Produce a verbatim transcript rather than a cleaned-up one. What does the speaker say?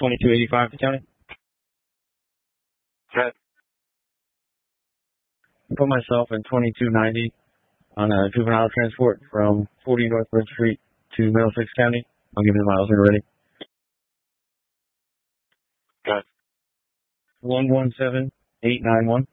twenty-two eighty-five to county. Okay. I put myself in twenty-two ninety on a juvenile transport from forty North Bridge Street to Middlesex County. I'll give you the miles when you're ready. Okay. one one seven eight nine one.